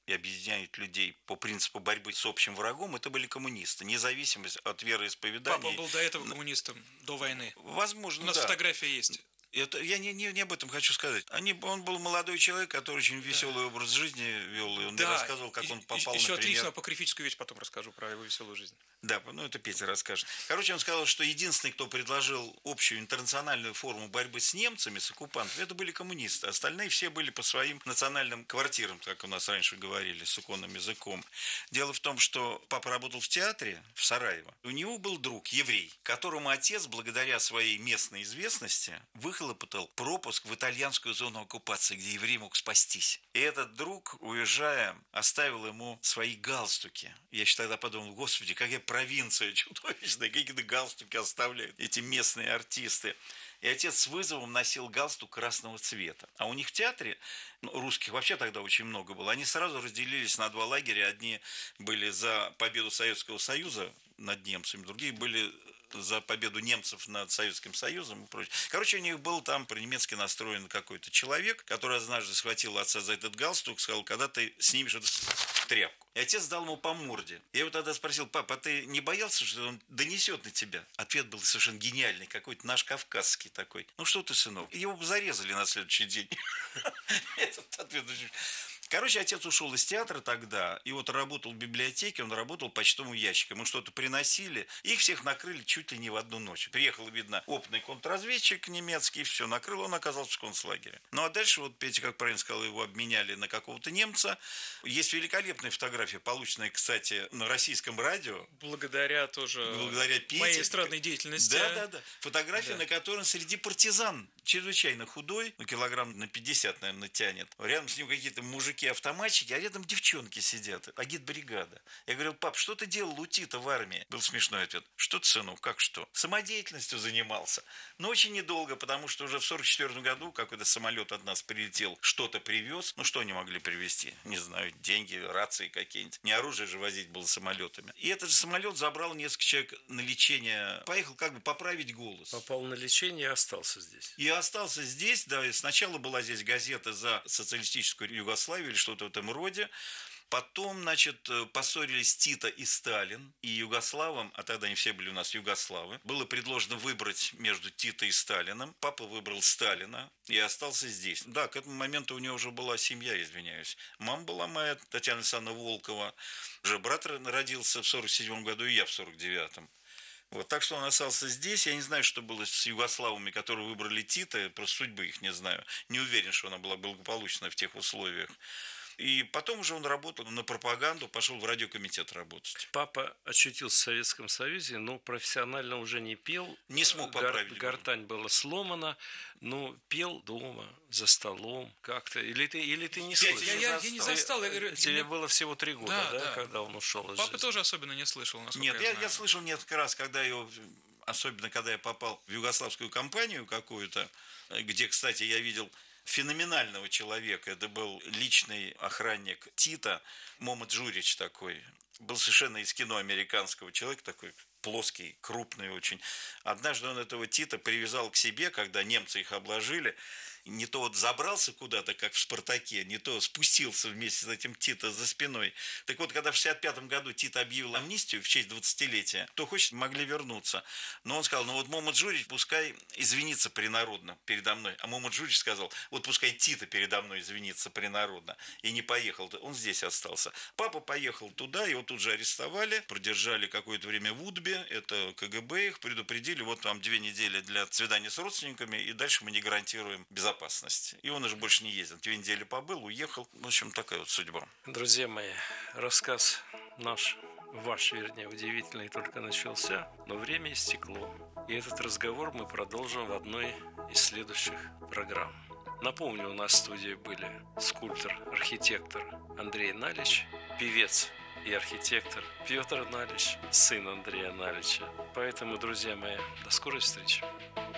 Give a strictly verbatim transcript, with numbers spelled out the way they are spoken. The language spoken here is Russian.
и объединяет людей по принципу борьбы с общим врагом, это были коммунисты. Независимость от вероисповедания. Папа был до этого коммунистом, до войны. Возможно, У нас да. фотография есть. Это, я не, не, не об этом хочу сказать. Они, он был молодой человек, который очень веселый да. образ жизни вел. И он да. мне рассказывал, как он попал, Еще например... отлично, апокрифическую вещь потом расскажу про его веселую жизнь. Да, ну это Петя расскажет. Короче, он сказал, что единственный, кто предложил общую интернациональную форму борьбы с немцами, с оккупантами, это были коммунисты. Остальные все были по своим национальным квартирам, как у нас раньше говорили, с иконным языком. Дело в том, что папа работал в театре в Сараево. У него был друг, еврей, которому отец, благодаря своей местной известности, выхлопотал пропуск в итальянскую зону оккупации, где еврей мог спастись. И этот друг, уезжая, оставил ему свои галстуки. Я еще тогда подумал, господи, какая провинция чудовищная, какие-то галстуки оставляют эти местные артисты. И отец с вызовом носил галстук красного цвета. А у них в театре, ну, русских вообще тогда очень много было, они сразу разделились на два лагеря. Одни были за победу Советского Союза над немцами, другие были за победу немцев над Советским Союзом и прочее. Короче, у них был там по-немецки настроен какой-то человек, который однажды схватил отца за этот галстук, сказал, когда ты снимешь эту тряпку. И отец дал ему по морде. Я его тогда спросил, папа, а ты не боялся, что он донесет на тебя? Ответ был совершенно гениальный, какой-то наш кавказский такой. Ну что ты, сынок? Его бы зарезали на следующий день. Этот ответ очень... Короче, отец ушел из театра тогда, и вот работал в библиотеке, он работал почтовым ящиком. Мы что-то приносили, их всех накрыли чуть ли не в одну ночь. Приехал, видно, опытный контрразведчик немецкий, все накрыл, он оказался в концлагере. Ну, а дальше, вот Петя, как правильно сказал, его обменяли на какого-то немца. Есть великолепная фотография, полученная, кстати, на российском радио. Благодаря тоже Благодаря Пете. Моей эстрадной деятельности. Да, да, да. Фотография, да. на которой он среди партизан, чрезвычайно худой, ну, килограмм на пятьдесят, наверное, тянет. Рядом с ним какие-то мужики автоматчики, а рядом девчонки сидят, агитбригада. Я говорил, пап, что ты делал у Тита в армии? Был смешной ответ. Что ты, сынок, как что? Самодеятельностью занимался. Но очень недолго, потому что уже в сорок четвёртом году какой-то самолет от нас прилетел, что-то привез. Ну, что они могли привезти? Не знаю, деньги, рации какие-нибудь. Не оружие же возить было самолетами. И этот же самолет забрал несколько человек на лечение. Поехал как бы поправить голос. Попал на лечение и остался здесь. И остался здесь, да, и сначала была здесь газета за социалистическую Югославию или что-то в этом роде. Потом, значит, поссорились Тита и Сталин, и югославам, а тогда они все были у нас югославы, было предложено выбрать между Тита и Сталином. Папа выбрал Сталина и остался здесь. Да, к этому моменту у него уже была семья, извиняюсь. Мама была моя, Татьяна Александровна Волкова. Уже брат родился в сорок седьмом году, и я в сорок девятом. Вот, так что он остался здесь. Я не знаю, что было с югославами, которые выбрали Тита, просто судьбы их не знаю. Не уверен, что она была благополучна в тех условиях. И потом уже он работал на пропаганду, пошел в радиокомитет работать. Папа очутился в Советском Союзе, но профессионально уже не пел. Не смог поправить. Гор- гортань была сломана, но пел дома, за столом как-то. Или ты, или ты не слышал? Я, я, я не застал. Я говорю, тебе я... было всего три года, да, да, да, да, когда он ушел из Папа жизни. тоже особенно не слышал, насколько Нет, я, я, я слышал несколько раз, когда его... Особенно, когда я попал в югославскую компанию какую-то, где, кстати, я видел... феноменального человека. Это был личный охранник Тита, Момо Джурич такой. Был совершенно из кино американского человек, такой плоский, крупный очень. Однажды он этого Тита привязал к себе, когда немцы их обложили. Не то вот забрался куда-то, как в «Спартаке», не то спустился вместе с этим Тита за спиной. Так вот, когда в шестьдесят пятом году Тита объявил амнистию в честь двадцатилетия, кто хочет, могли вернуться. Но он сказал, ну вот Момо Джурич пускай извинится принародно передо мной. А Момо Джурич сказал, вот пускай Тита передо мной извинится принародно. И не поехал. Он здесь остался. Папа поехал туда, его тут же арестовали, продержали какое-то время в Удбе, это ка гэ бэ их, предупредили, вот вам две недели для свидания с родственниками, и дальше мы не гарантируем безопасность. И он уже больше не ездил. Две недели побыл, уехал. В общем, такая вот судьба. Друзья мои, рассказ наш, ваш, вернее, удивительный только начался, но время истекло. И этот разговор мы продолжим в одной из следующих программ. Напомню, у нас в студии были скульптор, архитектор Андрей Налич, певец и архитектор Петр Налич, сын Андрея Налича. Поэтому, друзья мои, до скорой встречи.